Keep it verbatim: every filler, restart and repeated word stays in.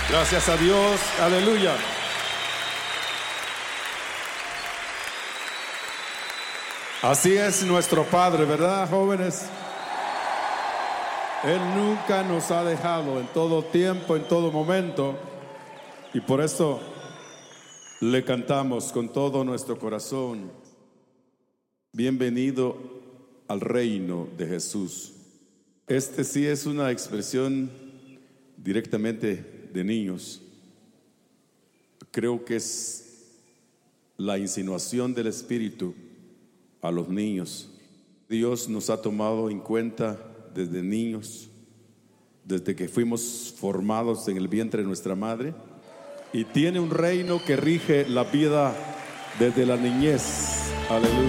Gracias a Dios, aleluya. Así es nuestro Padre, ¿verdad, jóvenes? Él nunca nos ha dejado en todo tiempo, en todo momento. Y por eso le cantamos con todo nuestro corazón: bienvenido al reino de Jesús. Este sí es una expresión directamente de niños. Creo que es la insinuación del Espíritu a los niños. Dios nos ha tomado en cuenta desde niños, desde que fuimos formados en el vientre de nuestra madre, y tiene un reino que rige la vida desde la niñez. Aleluya.